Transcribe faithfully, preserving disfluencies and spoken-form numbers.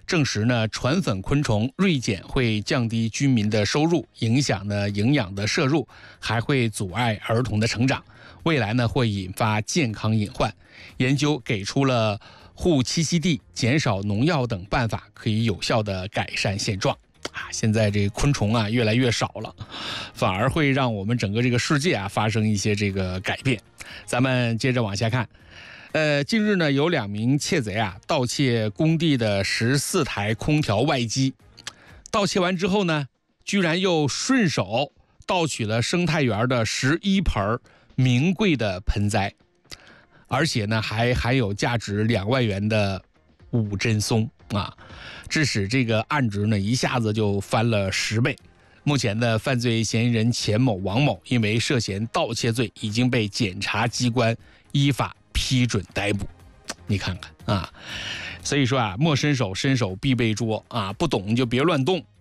证实呢，传粉昆虫锐减会降低居民的收入，影响呢营养的摄入，还会阻碍儿童的成长，未来呢会引发健康隐患。研究给出了护栖息地、减少农药等办法，可以有效的改善现状。啊，现在这昆虫啊越来越少了，反而会让我们整个这个世界啊发生一些这个改变。咱们接着往下看。呃，近日呢，有两名窃贼啊盗窃工地的十四台空调外机，盗窃完之后呢，居然又顺手盗取了生态园的十一盆名贵的盆栽，而且呢还含有价值两万元的五针松啊，致使这个案值呢一下子就翻了十倍。目前的犯罪嫌疑人钱某、王某因为涉嫌盗窃罪，已经被检察机关依法批准逮捕。你看看啊，所以说啊，莫伸手，伸手必被捉啊！不懂就别乱动